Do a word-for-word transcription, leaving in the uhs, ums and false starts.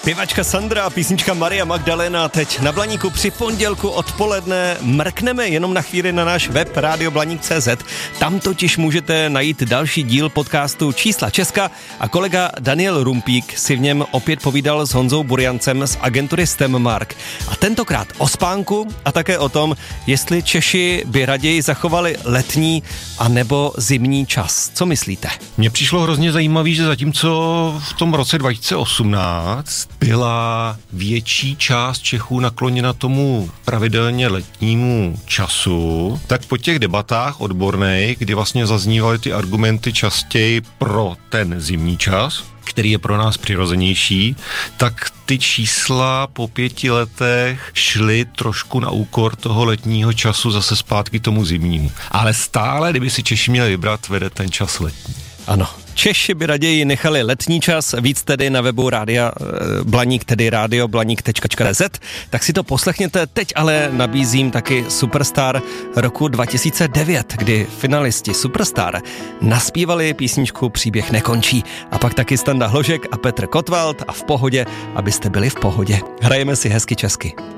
Zpěvačka Sandra a písnička Maria Magdalena teď na Blaníku při pondělku odpoledne. Mrkneme jenom na chvíli na náš web rádio blaník tečka cé zet. Tam totiž můžete najít další díl podcastu Čísla Česka a kolega Daniel Rumpík si v něm opět povídal s Honzou Burjancem z agentury STEMmark. A tentokrát o spánku a také o tom, jestli Češi by raději zachovali letní a nebo zimní čas. Co myslíte? Mně přišlo hrozně zajímavý, že zatímco v tom roce dva tisíce osmnáct byla větší část Čechů nakloněna tomu pravidelně letnímu času, tak po těch debatách odborných, kdy vlastně zaznívaly ty argumenty častěji pro ten zimní čas, který je pro nás přirozenější, tak ty čísla po pěti letech šly trošku na úkor toho letního času zase zpátky tomu zimnímu. Ale stále, kdyby si Češi měli vybrat, vede ten čas letní. Ano, Češi by raději nechali letní čas, víc tedy na webu rádia Blaník, tedy rádio blaník tečka cé zet, tak si to poslechněte. Teď ale nabízím taky Superstar roku dva tisíce devět, kdy finalisti Superstar naspívali písničku Příběh nekončí a pak taky Standa Hložek a Petr Kotwald a V pohodě, abyste byli v pohodě. Hrajeme si hezky česky.